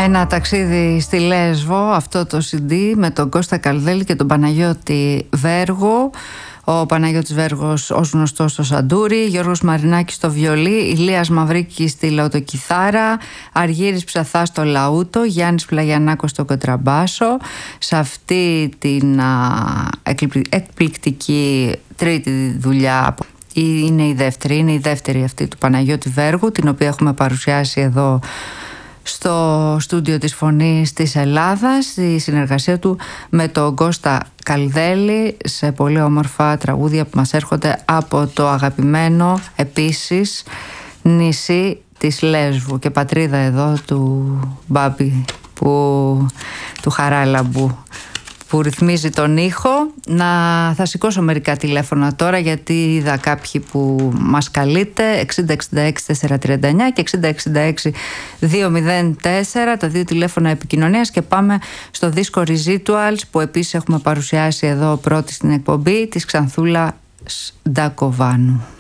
Ένα ταξίδι στη Λέσβο, αυτό το CD με τον Κώστα Καλδέλη και τον Παναγιώτη Βέργο. Ο Παναγιώτης Βέργος ως γνωστός στο σαντούρι, Γιώργος Μαρινάκης στο βιολί, Ηλίας Μαυρίκης στη λαοτοκιθάρα, Αργύρης Ψαθάς στο λαούτο, Γιάννης Πλαγιαννάκος στο κοντραμπάσο. Σε αυτή την εκπληκτική τρίτη δουλειά, είναι η δεύτερη αυτή του Παναγιώτη Βέργου, την οποία έχουμε παρουσιάσει εδώ στο στούντιο της Φωνής της Ελλάδας, στη συνεργασία του με τον Κώστα Καλδέλη, σε πολύ όμορφα τραγούδια που μας έρχονται από το αγαπημένο επίσης νησί της Λέσβου και πατρίδα εδώ του Μπάμπη, του Χαράλαμπου, που ρυθμίζει τον ήχο. Θα σηκώσω μερικά τηλέφωνα τώρα, γιατί είδα κάποιοι που μας καλείτε, 6066-439 και 6066-204, τα δύο τηλέφωνα επικοινωνίας, και πάμε στο δίσκο Residuals που επίσης έχουμε παρουσιάσει εδώ πρώτη στην εκπομπή, της Ξανθούλας Ντακοβάνου.